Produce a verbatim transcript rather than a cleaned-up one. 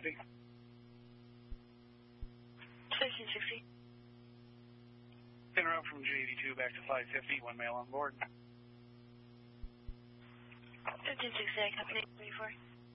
sixty. fifteen sixty. En route from J eighty-two back to five fifty, one male on board. fifteen sixty, I company thirty-four.